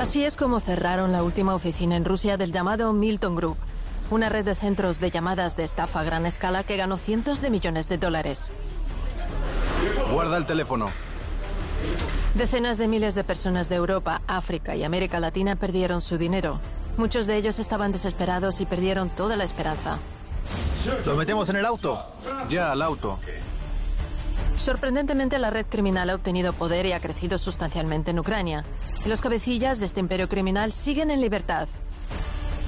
Así es como cerraron la última oficina en Rusia del llamado Milton Group, una red de centros de llamadas de estafa a gran escala que ganó cientos de millones de dólares. Guarda el teléfono. Decenas de miles de personas de Europa, África y América Latina perdieron su dinero. Muchos de ellos estaban desesperados y perdieron toda la esperanza. ¿Lo metemos en el auto? Ya, al auto. Sorprendentemente, la red criminal ha obtenido poder y ha crecido sustancialmente en Ucrania. Y los cabecillas de este imperio criminal siguen en libertad.